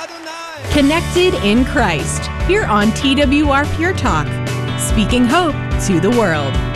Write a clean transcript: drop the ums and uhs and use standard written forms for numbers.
Connected in Christ, here on TWR Pure Talk, speaking hope to the world.